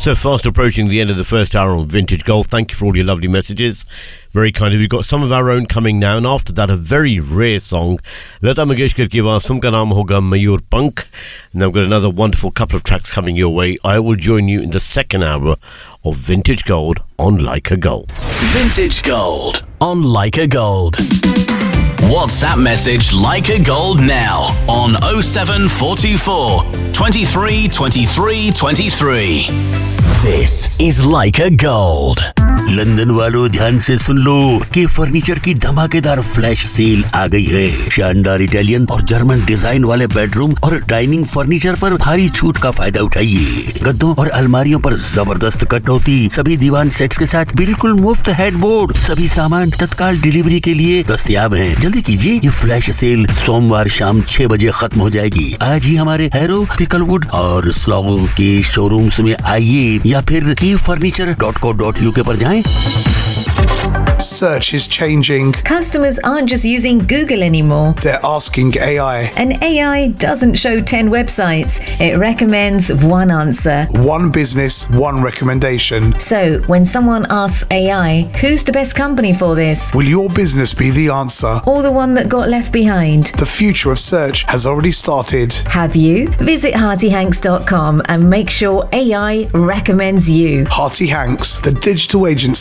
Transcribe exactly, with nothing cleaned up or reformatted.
So fast approaching the end of the first hour on Vintage Gold. Thank you for all your lovely messages. Very kind of you. We've got some of our own coming now, and after that, a very rare song. Lata Mangeshkar ki awaaz Tumka naam hoga Mayur Pank. And then we've got another wonderful couple of tracks coming your way. I will join you in the second hour of Vintage Gold on Leica Gold. Vintage Gold on Leica Gold. WhatsApp message Leica Gold now on oh seven four two four, twenty-three twenty-three twenty-three. This is Leica Gold. London वालों ध्यान से सुन लो कि furniture की धमाकेदार flash sale आ गई है। शानदार Italian और जर्मन डिजाइन वाले बेडरूम और डाइनिंग फर्नीचर पर भारी छूट का फायदा उठाइए। गद्दों और अलमारियों पर जबरदस्त कटौती, सभी दीवान सेट्स के साथ बिल्कुल मुफ्त हेडबोर्ड, सभी सामान तत्काल डिलीवरी के लिए दस्तयाब हैं। जल्दी कीजिए, ये फ्लैश सेल सोमवार शाम छह बजे खत्म हो जाएगी। आज ही हमारे हैरो, पिकलवुड और स्लॉगो के शोरूम्स में आइए या फिर की furniture dot co dot UK पर जाएं। Search is changing. Customers aren't just using Google anymore. They're asking A I. And A I doesn't show ten websites. It recommends one answer. One business, one recommendation. So, when someone asks A I, who's the best company for this? Will your business be the answer? Or the one that got left behind? The future of search has already started. Have you? Visit Harty Hanks dot com and make sure A I recommends you. Harty Hanks, the digital agency